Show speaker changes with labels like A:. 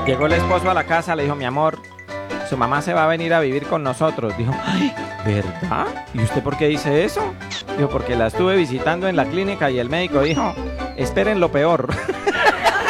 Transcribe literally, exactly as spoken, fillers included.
A: Llegó el esposo a la casa, le dijo, mi amor, su mamá se va a venir a vivir con nosotros. Dijo, ay, ¿verdad? ¿Y usted por qué dice eso? Dijo, porque la estuve visitando en la clínica y el médico dijo, esperen lo peor.